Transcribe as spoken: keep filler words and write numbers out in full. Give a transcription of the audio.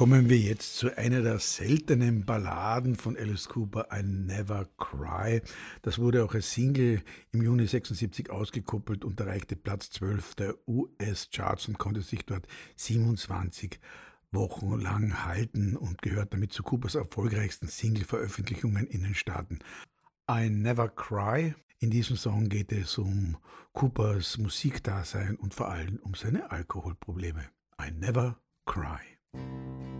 Kommen wir jetzt zu einer der seltenen Balladen von Alice Cooper, „I Never Cry“. Das wurde auch als Single im Juni sechsundsiebzig ausgekoppelt und erreichte Platz zwölf der U S-Charts und konnte sich dort siebenundzwanzig Wochen lang halten und gehört damit zu Coopers erfolgreichsten Single-Veröffentlichungen in den Staaten. „I Never Cry“. In diesem Song geht es um Coopers Musikdasein und vor allem um seine Alkoholprobleme. „I Never Cry“.